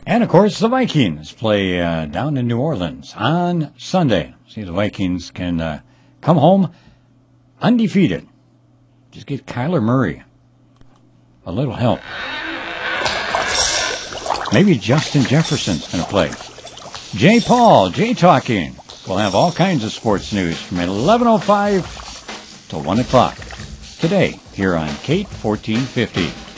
And, of course, the Vikings play down in New Orleans on Sunday. See if the Vikings can come home undefeated. Just get Kyler Murray a little help. Maybe Justin Jefferson's going to play. Jay Paul, Jay Talking. We'll have all kinds of sports news from 11:05 to 1 o'clock today here on Kate 1450.